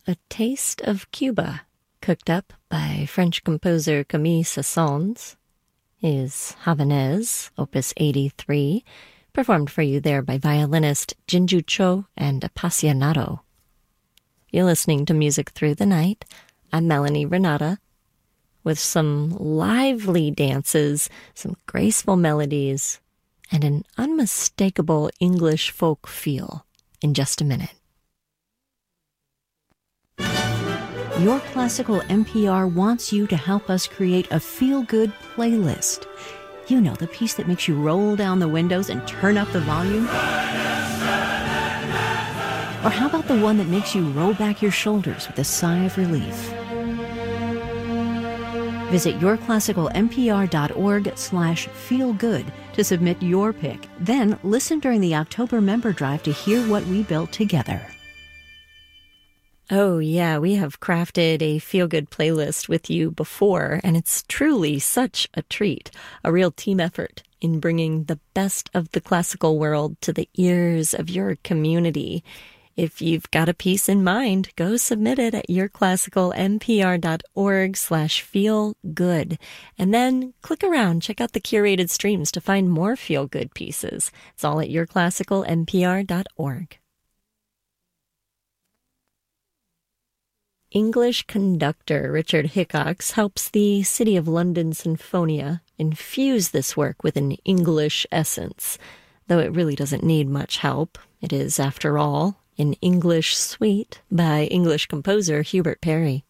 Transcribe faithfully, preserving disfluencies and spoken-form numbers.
A Taste of Cuba, cooked up by French composer Camille Saint-Saëns, is Havanese, opus eighty-three, performed for you there by violinist Jinju Cho and Appassionato. You're listening to Music Through the Night. I'm Melanie Renata, with some lively dances, some graceful melodies, and an unmistakable English folk feel in just a minute. Your Classical N P R wants you to help us create a feel-good playlist. You know, the piece that makes you roll down the windows and turn up the volume? Or how about the one that makes you roll back your shoulders with a sigh of relief? Visit yourclassicalnpr.org slash feelgood to submit your pick. Then listen during the October member drive to hear what we built together. Oh, yeah, we have crafted a feel-good playlist with you before, and it's truly such a treat, a real team effort in bringing the best of the classical world to the ears of your community. If you've got a piece in mind, go submit it at yourclassicalnpr.org slash feelgood, and then click around, check out the curated streams to find more feel-good pieces. It's all at yourclassicalnpr dot org. English conductor Richard Hickox helps the City of London Sinfonia infuse this work with an English essence, though it really doesn't need much help. It is, after all, an English suite by English composer Hubert Parry.